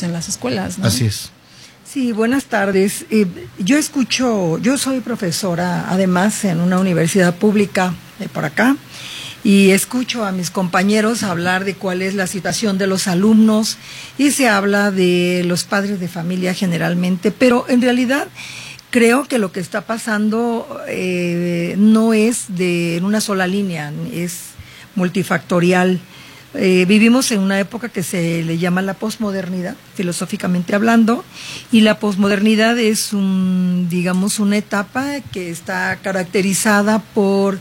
pues en las escuelas, ¿no? Así es. Sí, buenas tardes. Yo soy profesora, además, en una universidad pública de por acá, y escucho a mis compañeros hablar de cuál es la situación de los alumnos, y se habla de los padres de familia generalmente, pero en realidad creo que lo que está pasando no es en una sola línea, es multifactorial. Vivimos en una época que se le llama la posmodernidad, filosóficamente hablando, y la posmodernidad es una etapa que está caracterizada por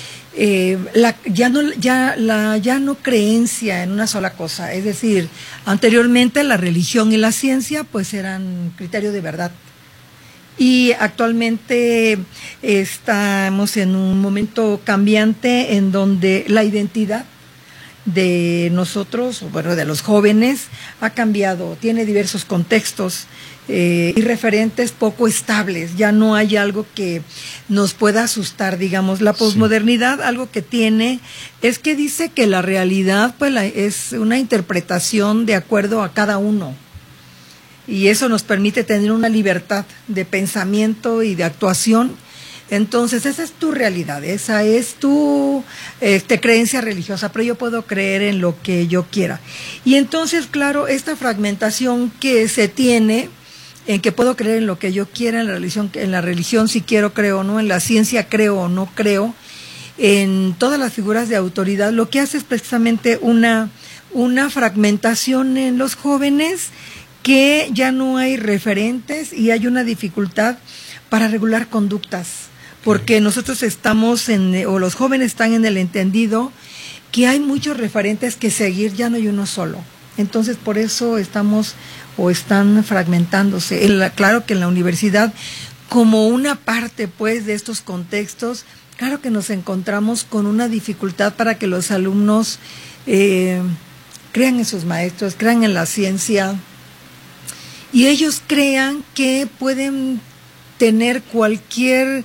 ya no creencia en una sola cosa. Es decir, anteriormente la religión y la ciencia pues eran criterio de verdad. Y actualmente estamos en un momento cambiante en donde la identidad de nosotros, bueno, de los jóvenes, ha cambiado, tiene diversos contextos y referentes poco estables. Ya no hay algo que nos pueda asustar, digamos. La posmodernidad, algo que tiene, es que dice que la realidad pues es una interpretación de acuerdo a cada uno. Y eso nos permite tener una libertad de pensamiento y de actuación. Entonces, esa es tu realidad, esa es tu creencia religiosa, pero yo puedo creer en lo que yo quiera. Y entonces, claro, esta fragmentación que se tiene, en que puedo creer en lo que yo quiera, en la religión si quiero creo o no, en la ciencia creo o no creo, en todas las figuras de autoridad, lo que hace es precisamente una fragmentación en los jóvenes, que ya no hay referentes y hay una dificultad para regular conductas, porque nosotros o los jóvenes están en el entendido que hay muchos referentes que seguir, ya no hay uno solo. Entonces, por eso están fragmentándose. Claro que en la universidad, como una parte pues de estos contextos, claro que nos encontramos con una dificultad para que los alumnos crean en sus maestros, crean en la ciencia, y ellos crean que pueden tener cualquier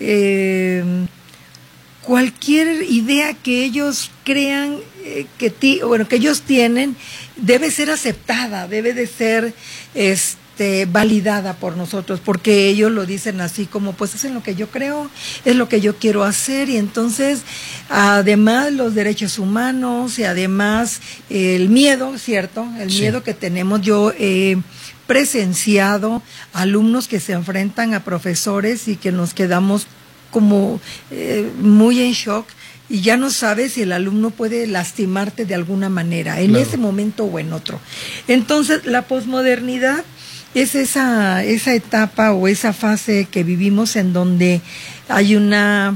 idea que ellos crean que ellos tienen, debe ser aceptada, debe de ser validada por nosotros, porque ellos lo dicen así como, pues es en lo que yo creo, es lo que yo quiero hacer. Y entonces, además los derechos humanos y además el miedo, ¿cierto? El miedo que tenemos. Yo presenciado alumnos que se enfrentan a profesores y que nos quedamos como muy en shock, y ya no sabes si el alumno puede lastimarte de alguna manera, en ese momento o en otro. Entonces, la posmodernidad es esa etapa o esa fase que vivimos en donde hay una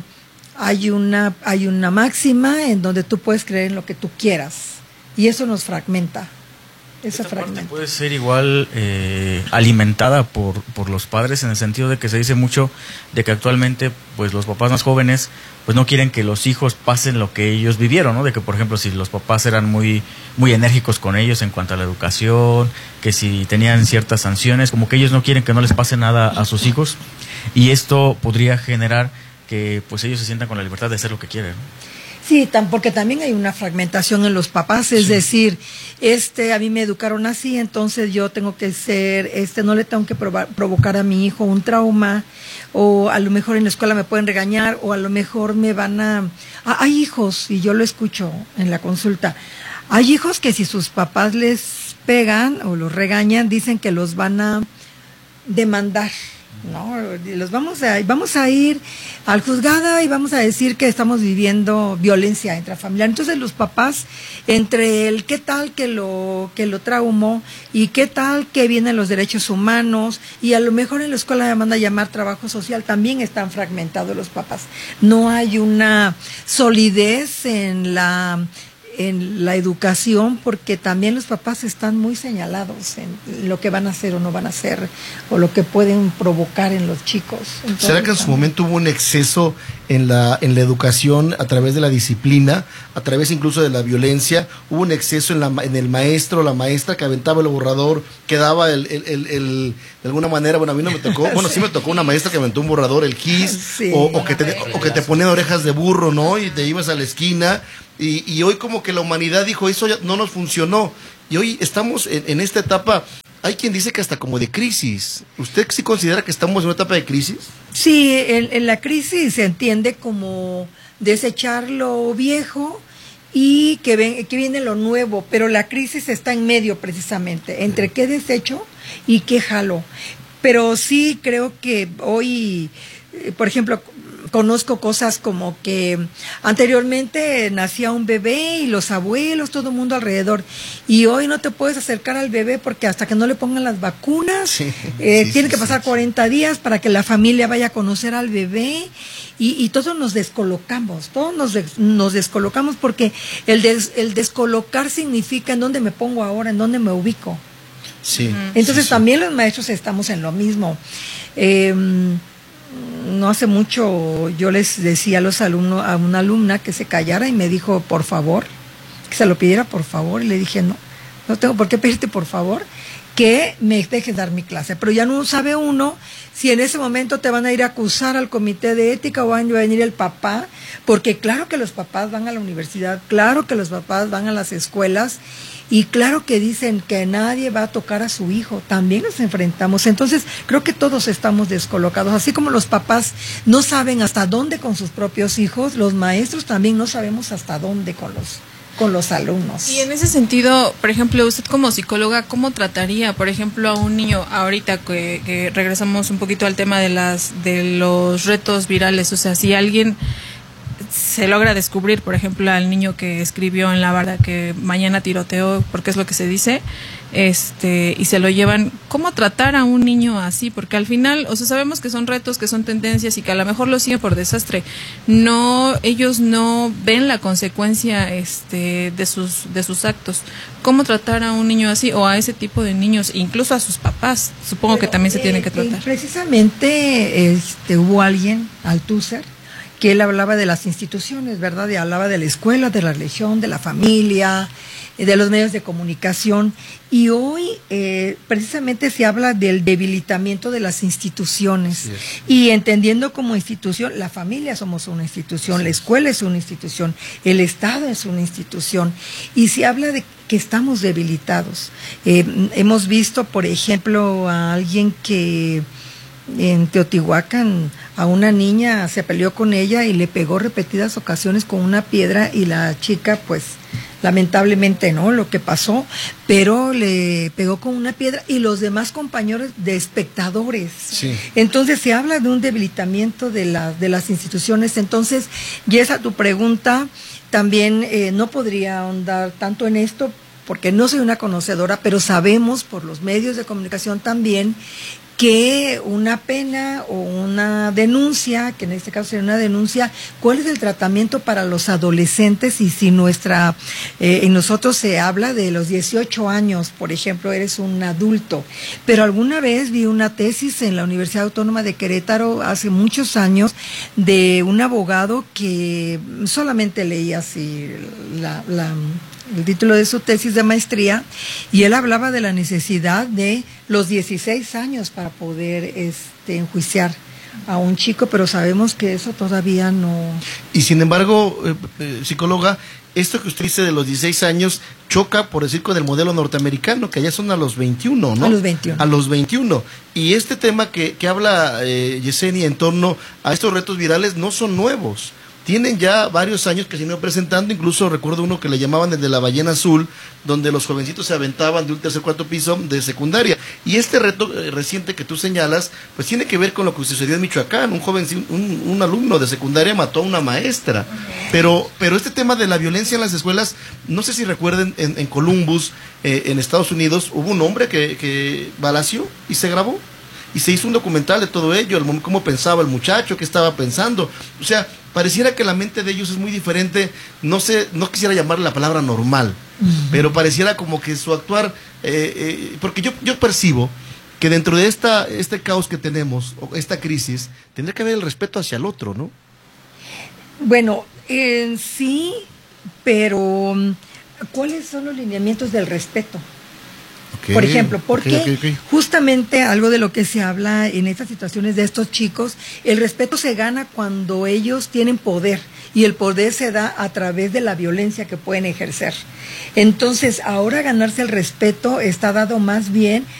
máxima en donde tú puedes creer en lo que tú quieras, y eso nos fragmenta. Esta parte puede ser igual alimentada por los padres, en el sentido de que se dice mucho de que actualmente pues los papás más jóvenes pues no quieren que los hijos pasen lo que ellos vivieron, ¿no? De que, por ejemplo, si los papás eran muy enérgicos con ellos en cuanto a la educación, que si tenían ciertas sanciones, como que ellos no quieren que no les pase nada a sus hijos, y esto podría generar que pues ellos se sientan con la libertad de hacer lo que quieren, ¿no? Sí, porque también hay una fragmentación en los papás, es decir, a mí me educaron así, entonces yo tengo que ser, no le tengo que provocar a mi hijo un trauma, o a lo mejor en la escuela me pueden regañar, o a lo mejor me van hay hijos, y yo lo escucho en la consulta, hay hijos que si sus papás les pegan o los regañan, dicen que los van a demandar, ¿no? Vamos a ir al juzgado y vamos a decir que estamos viviendo violencia intrafamiliar. Entonces los papás, entre el qué tal que lo traumó y qué tal que vienen los derechos humanos, y a lo mejor en la escuela me manda a llamar trabajo social, también están fragmentados los papás. No hay una solidez en la educación, porque también los papás están muy señalados en lo que van a hacer o no van a hacer, o lo que pueden provocar en los chicos. Entonces, ¿será que en su momento hubo un exceso en la educación a través de la disciplina, a través incluso de la violencia? Hubo un exceso en el maestro o la maestra que aventaba el borrador, que daba de alguna manera, bueno, a mí no me tocó, bueno, sí me tocó una maestra que aventó un borrador, el kiss, sí, o que te ponían orejas de burro, ¿no? Y te ibas a la esquina. Y hoy como que la humanidad dijo, eso ya no nos funcionó. Y hoy estamos en esta etapa hay quien dice que hasta como de crisis. ¿Usted sí considera que estamos en una etapa de crisis? Sí, en la crisis se entiende como desechar lo viejo y que viene lo nuevo, pero la crisis está en medio precisamente, entre qué desecho y qué jalo. Pero sí creo que hoy, por ejemplo, conozco cosas como que anteriormente nacía un bebé y los abuelos, todo el mundo alrededor, y hoy no te puedes acercar al bebé porque hasta que no le pongan las vacunas, tiene que pasar 40 días para que la familia vaya a conocer al bebé, y todos nos descolocamos, nos descolocamos porque el descolocar significa en dónde me pongo ahora, en dónde me ubico. Sí. Entonces también los maestros estamos en lo mismo. No hace mucho yo les decía a los alumnos, a una alumna que se callara y me dijo, por favor, que se lo pidiera por favor, y le dije, no tengo por qué pedirte por favor, que me dejes dar mi clase, pero ya no sabe uno si en ese momento te van a ir a acusar al comité de ética o va a venir el papá, porque claro que los papás van a la universidad, claro que los papás van a las escuelas, y claro que dicen que nadie va a tocar a su hijo, también nos enfrentamos. Entonces creo que todos estamos descolocados, así como los papás no saben hasta dónde con sus propios hijos, los maestros también no sabemos hasta dónde con los alumnos. Y en ese sentido, por ejemplo, usted como psicóloga, ¿cómo trataría, por ejemplo, a un niño ahorita que regresamos un poquito al tema de los retos virales? O sea, si alguien se logra descubrir, por ejemplo, al niño que escribió en la barda que mañana tiroteó, porque es lo que se dice, y se lo llevan, ¿cómo tratar a un niño así? Porque al final, o sea, sabemos que son retos, que son tendencias y que a lo mejor lo siguen por desastre. Ellos no ven la consecuencia de sus actos. ¿Cómo tratar a un niño así o a ese tipo de niños, incluso a sus papás? Supongo que también se tienen que tratar. Precisamente hubo alguien, Althusser, que él hablaba de las instituciones, ¿verdad? Y hablaba de la escuela, de la religión, de la familia, de los medios de comunicación. Y hoy precisamente se habla del debilitamiento de las instituciones. Sí. Y entendiendo como institución, la familia somos una institución, sí. La escuela es una institución, el Estado es una institución. Y se habla de que estamos debilitados. Hemos visto, por ejemplo, a alguien que en Teotihuacán a una niña se peleó con ella y le pegó repetidas ocasiones con una piedra, y la chica pues lamentablemente no lo que pasó, pero le pegó con una piedra y los demás compañeros de espectadores. Sí. Entonces se habla de un debilitamiento de las instituciones. Entonces, y esa tu pregunta, también no podría ahondar tanto en esto porque no soy una conocedora, pero sabemos por los medios de comunicación también que una pena o una denuncia, que en este caso sería una denuncia, ¿cuál es el tratamiento para los adolescentes? Y si en nosotros se habla de los 18 años, por ejemplo, eres un adulto, pero alguna vez vi una tesis en la Universidad Autónoma de Querétaro hace muchos años de un abogado que solamente leía así el título de su tesis de maestría, y él hablaba de la necesidad de los 16 años para poder enjuiciar a un chico, pero sabemos que eso todavía no. Y sin embargo, psicóloga, esto que usted dice de los 16 años choca, por decir, con el modelo norteamericano, que allá son a los 21, ¿no? A los 21. A los 21. Y este tema que habla Yesenia en torno a estos retos virales no son nuevos. Tienen ya varios años que se han ido presentando, incluso recuerdo uno que le llamaban el de la ballena azul, donde los jovencitos se aventaban de un tercer cuarto piso de secundaria. Y este reto reciente que tú señalas, pues tiene que ver con lo que sucedió en Michoacán. Un alumno de secundaria mató a una maestra. Pero este tema de la violencia en las escuelas, no sé si recuerden, en Columbus, en Estados Unidos, hubo un hombre que balaceó y se grabó. Y se hizo un documental de todo ello, cómo pensaba el muchacho, qué estaba pensando. O sea, pareciera que la mente de ellos es muy diferente. No quisiera llamarle la palabra normal, pero pareciera como que su actuar, porque yo percibo que dentro de este caos que tenemos, o esta crisis, tendría que haber el respeto hacia el otro, ¿no? Bueno, sí, pero ¿cuáles son los lineamientos del respeto? Okay, por ejemplo, porque justamente algo de lo que se habla en estas situaciones de estos chicos, el respeto se gana cuando ellos tienen poder, y el poder se da a través de la violencia que pueden ejercer. Entonces, ahora ganarse el respeto está dado más bien